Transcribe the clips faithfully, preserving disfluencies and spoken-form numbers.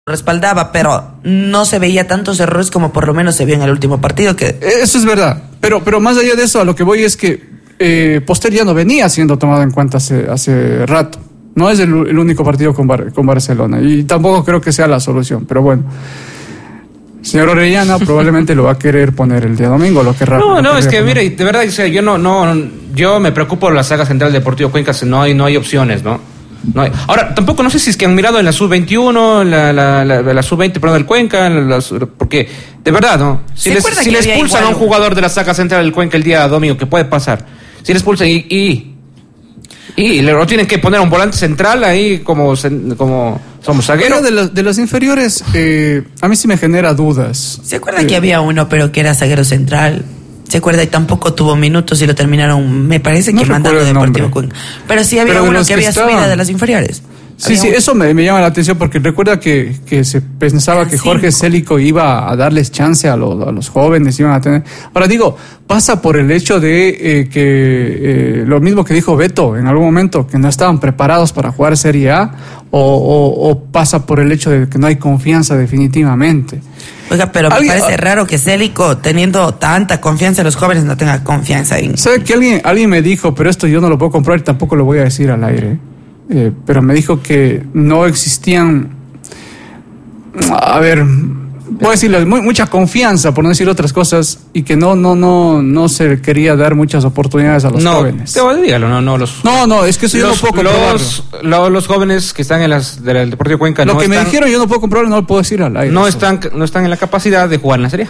respaldaba, pero no se veía tantos errores como por lo menos se vio en el último partido. Que eso es verdad, pero, pero más allá de eso, a lo que voy es que eh, Poster ya no venía siendo tomado en cuenta hace, hace rato. No es el, el único partido con, Bar, con Barcelona y tampoco creo que sea la solución, pero bueno. Señor Orellana probablemente lo va a querer poner el día domingo, lo querrá. No, no, es que poner. mire, de verdad, o sea, yo no, no, yo me preocupo por la saga central Deportivo Cuenca, no hay, no hay opciones, ¿no? No hay. Ahora, tampoco no sé si es que han mirado en la sub veintiuno, la, la, la, la sub veinte, perdón, del Cuenca, la, porque, de verdad, ¿no? Si les, si les expulsan a un jugador de la saga central del Cuenca el día domingo, ¿qué puede pasar? Si les expulsan y, y Y le tienen que poner un volante central ahí como, como somos zaguero. De los, de los inferiores, eh, a mí sí me genera dudas. ¿Se acuerda eh, que había uno, pero que era zaguero central? ¿Se acuerda? Y tampoco tuvo minutos y lo terminaron, me parece que no mandando Deportivo Cuenca. Pero sí había pero uno que, que había estaban... subida de las inferiores. Sí, sí, un... eso me, me llama la atención porque recuerda que, que se pensaba ah, que Jorge Célico iba a darles chance a los, a los jóvenes, iban a tener... Ahora digo, pasa por el hecho de eh, que eh, lo mismo que dijo Beto en algún momento, que no estaban preparados para jugar Serie A, o, o, o pasa por el hecho de que no hay confianza definitivamente. Oiga, pero me parece raro que Célico, teniendo tanta confianza en los jóvenes, no tenga confianza en... ¿Sabe que alguien, alguien me dijo, pero esto yo no lo puedo comprar y tampoco lo voy a decir al aire? Eh, pero me dijo que no existían, a ver, puedo decirle, muy, mucha confianza, por no decir otras cosas, y que no, no, no, no se quería dar muchas oportunidades a los no, jóvenes. No, dígalo, no, no, los... No, no, es que eso yo los, no puedo comprobarlo. Los, los, los jóvenes que están en las del Deportivo Cuenca Lo no que están, me dijeron yo no puedo comprobarlo, no lo puedo decir al aire. No están, no están en la capacidad de jugar en la Serie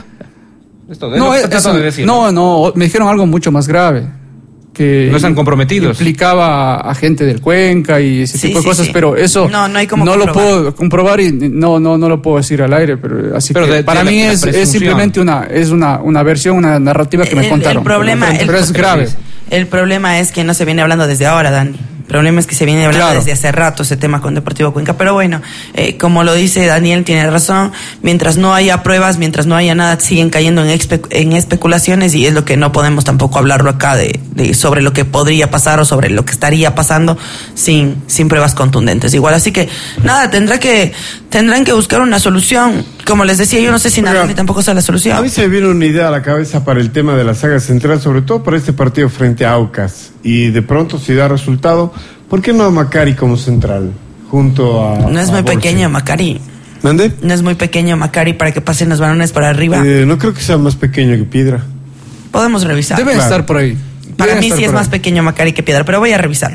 A. Esto, es no, lo que eso, de decir, no, no, me dijeron algo mucho más grave. Que no están comprometidos. Implicaba a gente del Cuenca y ese sí, tipo de sí, cosas, sí. Pero eso no, no, hay como no lo puedo comprobar y no, no, no lo puedo decir al aire, pero así pero que de, para de mí la, es, la es simplemente una, es una, una versión, una narrativa que me el, contaron. El problema, pero, pero el, es grave. El problema es que no se viene hablando desde ahora, Dani. El problema es que se viene hablando claro. desde hace rato ese tema con Deportivo Cuenca, pero bueno, eh, como lo dice Daniel, tiene razón, mientras no haya pruebas, mientras no haya nada, siguen cayendo en, espe- en especulaciones y es lo que no podemos tampoco hablarlo acá de, de sobre lo que podría pasar o sobre lo que estaría pasando sin, sin pruebas contundentes. Igual, así que nada, tendrá que, tendrán que buscar una solución. Como les decía, yo no sé si nada ni tampoco sea la solución. A mí se me viene una idea a la cabeza para el tema de la saga central, sobre todo para este partido frente a Aucas. Y de pronto, si da resultado, ¿por qué no a Macari como central? Junto a... No es a muy Borges. pequeño Macari. ¿Mande? No es muy pequeño Macari para que pasen los balones para arriba. Eh, no creo que sea más pequeño que Piedra. Podemos revisar. Deben claro. estar por ahí. Para Deben mí sí es más ahí. pequeño Macari que Piedra, pero voy a revisarlo.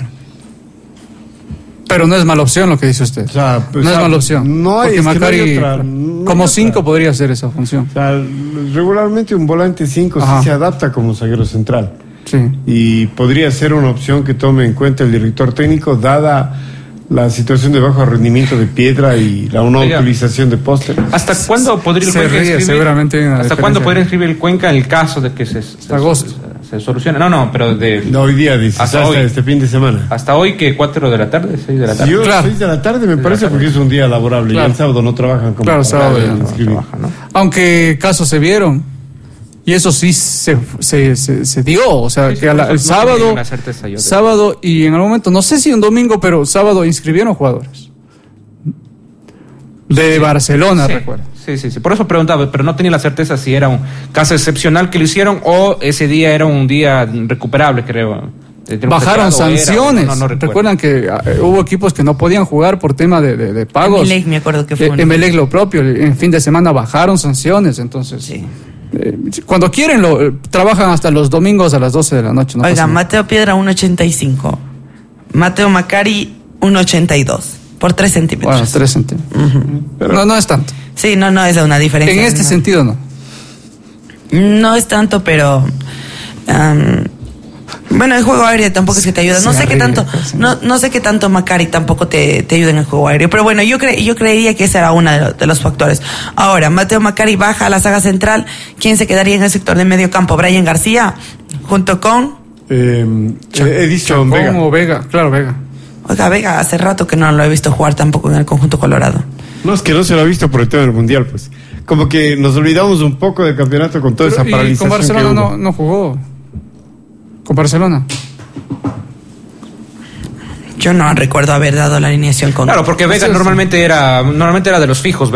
Pero no es mala opción lo que dice usted. O sea, pues, no o sea, es mala opción. No hay, porque es Macari, que no hay otra, no como hay cinco otra. podría hacer esa función. O sea, regularmente un volante cinco sí se adapta como zaguero central. Sí. Y podría ser una opción que tome en cuenta el director técnico, dada la situación de bajo rendimiento de Piedra y la no Oiga, utilización de Poster. ¿Hasta cuándo podría el se Cuenca ríe, escribir? seguramente hay una ¿Hasta cuándo diferencia. podría escribir el Cuenca en el caso de que se, se, agosto. se, se solucione? No, no, pero de... No, hoy día, dice, hasta, hasta hoy, este fin de semana. Hasta hoy, que cuatro de la tarde, seis de la tarde. Yo, claro. seis de la tarde me parece porque es un día laborable. Claro. Y el sábado no trabajan como Claro, sábado ya no no trabaja, ¿no? Aunque casos se vieron. Y eso sí se, se, se, se dio, o sea, Sí, que a la, el no sábado, certeza, sábado y en algún momento, no sé si un domingo, pero sábado inscribieron jugadores. De sí, Barcelona, sí, recuerdo. Sí, sí, sí, por eso preguntaba, pero no tenía la certeza si era un caso excepcional que lo hicieron o ese día era un día recuperable, creo. Bajaron sanciones. Era, no, no, no recuerdan que uh, hubo equipos que no podían jugar por tema de, de, de pagos. Emelec, me acuerdo que fue. Eh, Emelec lo propio, en fin de semana bajaron sanciones, entonces... Sí. Eh, cuando quieren, lo eh, trabajan hasta los domingos a las doce de la noche. No Oiga, Mateo Piedra uno ochenta y cinco. Mateo Macari uno ochenta y dos. Por tres centímetros. Bueno, tres centímetros. Uh-huh. Pero no, no es tanto. Sí, no, no es una diferencia. En este no. sentido, no. No es tanto, pero... Um, bueno, el juego aéreo tampoco es que te ayuda. No sé qué tanto, no, no sé qué tanto Macari tampoco te, te ayuda en el juego aéreo. Pero bueno, yo cre, yo creería que ese era uno de, de los factores. Ahora, Mateo Macari baja a la saga central. ¿Quién se quedaría en el sector de medio campo? Brian García, junto con eh, Edison Vega. o Vega, claro, Vega. Oiga, Vega, hace rato que no lo he visto jugar tampoco en el conjunto colorado. No, es que no se lo ha visto por el tema del mundial, pues. Como que nos olvidamos un poco del campeonato con toda Pero, esa paralización. Y con Barcelona no, no jugó. Con Barcelona. Yo no recuerdo haber dado la alineación con... Claro, porque Vega normalmente era, normalmente era de los fijos.